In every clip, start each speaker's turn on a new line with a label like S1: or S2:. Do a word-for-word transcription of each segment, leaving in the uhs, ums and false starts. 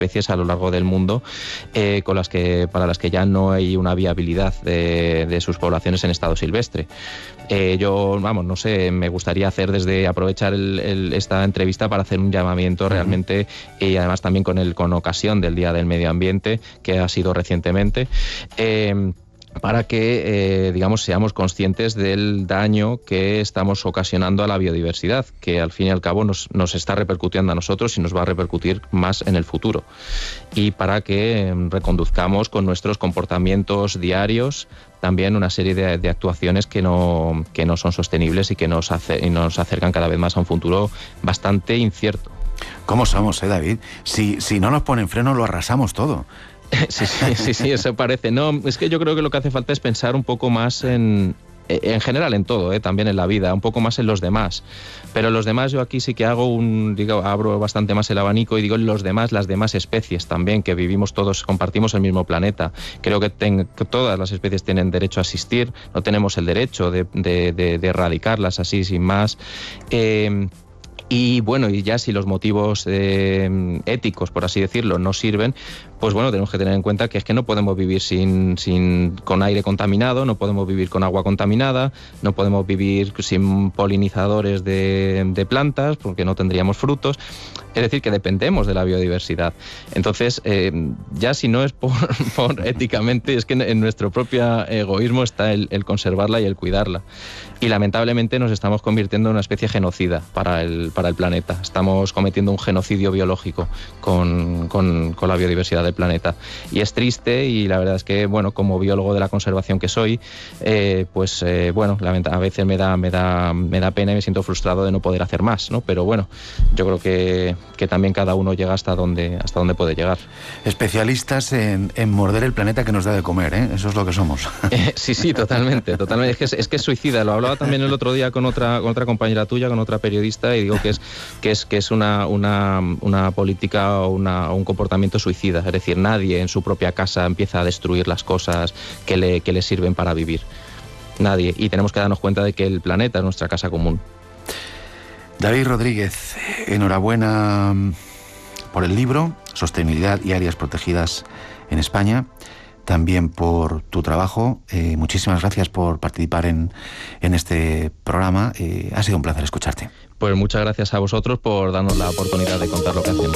S1: especies a lo largo del mundo eh, con las que, para las que ya no hay una viabilidad de, de sus poblaciones en estado silvestre. Eh, yo, vamos, no sé, me gustaría hacer desde aprovechar el, el, esta entrevista para hacer un llamamiento realmente, y además también con, el, con ocasión del Día del Medio Ambiente, que ha sido recientemente, eh, para que, eh, digamos, seamos conscientes del daño que estamos ocasionando a la biodiversidad, que al fin y al cabo nos, nos está repercutiendo a nosotros y nos va a repercutir más en el futuro. Y para que eh, reconduzcamos con nuestros comportamientos diarios también una serie de, de actuaciones que no, que no son sostenibles y que nos, hace, y nos acercan cada vez más a un futuro bastante incierto.
S2: ¿Cómo somos, eh, David? Si, si no nos ponen freno, lo arrasamos todo.
S1: Sí, sí, sí, sí, eso parece. No, es que yo creo que lo que hace falta es pensar un poco más en, en general en todo, ¿eh? También en la vida, un poco más en los demás. Pero los demás yo aquí sí que hago un, digo, abro bastante más el abanico y digo los demás, las demás especies también, que vivimos todos, compartimos el mismo planeta. Creo que, ten, que todas las especies tienen derecho a existir, no tenemos el derecho de, de, de, de erradicarlas así sin más. Eh, Y bueno, y ya si los motivos eh, éticos, por así decirlo, no sirven, pues bueno, tenemos que tener en cuenta que es que no podemos vivir sin, sin, con aire contaminado, no podemos vivir con agua contaminada, no podemos vivir sin polinizadores de, de plantas, porque no tendríamos frutos. Es decir, que dependemos de la biodiversidad. Entonces, eh, ya si no es por, por éticamente, es que en nuestro propio egoísmo está el, el conservarla y el cuidarla. Y lamentablemente nos estamos convirtiendo en una especie genocida para el, para el planeta. Estamos cometiendo un genocidio biológico con, con, con la biodiversidad del planeta. Y es triste, y la verdad es que, bueno, como biólogo de la conservación que soy, eh, pues eh, bueno, a veces me da, me, da, me da pena y me siento frustrado de no poder hacer más, ¿no? Pero bueno, yo creo que, que también cada uno llega hasta donde, hasta donde puede llegar.
S2: Especialistas en, en morder el planeta que nos da de comer, ¿eh? Eso es lo que somos.
S1: Eh, sí, sí, totalmente, totalmente. Es que es, es que es suicida. Lo hablaba también el otro día con otra, con otra compañera tuya, con otra periodista, y digo que es, que es, que es una, una, una política o una, un comportamiento suicida. Es decir, nadie en su propia casa empieza a destruir las cosas que le, que le sirven para vivir. Nadie. Y tenemos que darnos cuenta de que el planeta es nuestra casa común.
S2: David Rodríguez, enhorabuena por el libro Sostenibilidad y áreas protegidas en España, también por tu trabajo. Eh, muchísimas gracias por participar en, en este programa. Eh, ha sido un placer escucharte.
S1: Pues muchas gracias a vosotros por darnos la oportunidad de contar lo que hacemos.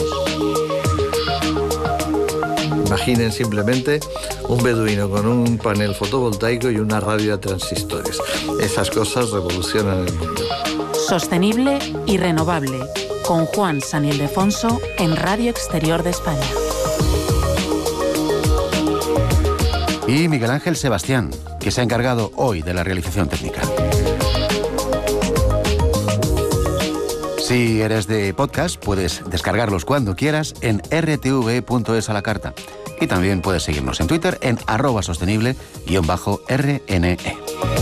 S3: Imaginen simplemente un beduino con un panel fotovoltaico y una radio a transistores. Esas cosas revolucionan el mundo.
S4: Sostenible y renovable, con Juan San Ildefonso en Radio Exterior de España.
S2: Y Miguel Ángel Sebastián, que se ha encargado hoy de la realización técnica. Si eres de podcast, puedes descargarlos cuando quieras en r t v punto es a la carta. Y también puedes seguirnos en Twitter en arroba sostenible guión bajo R N E.